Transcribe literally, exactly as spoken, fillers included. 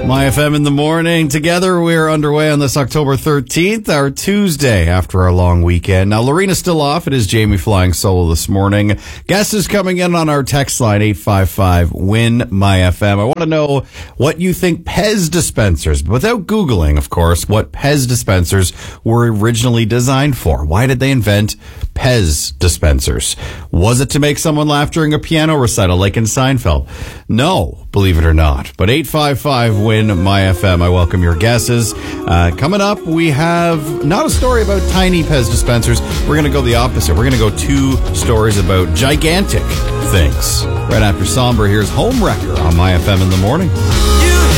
My F M in the morning. Together, we're underway on this October thirteenth, our Tuesday after our long weekend. Now, Lorena's still off. It is Jamie flying solo this morning. Guest is coming in on our text line, eight five five, W I N, My F M. I want to know what you think Pez dispensers, without Googling, of course, what Pez dispensers were originally designed for. Why did they invent Pez dispensers? Was it to make someone laugh during a piano recital like in Seinfeld? No, believe it or not. But eight five five, W I N, My F M. I welcome your guesses. Uh, coming up, we have not a story about tiny Pez dispensers. We're going to go the opposite. We're going to go two stories about gigantic things. Right after Somber, here's Home Wrecker on My F M in the morning.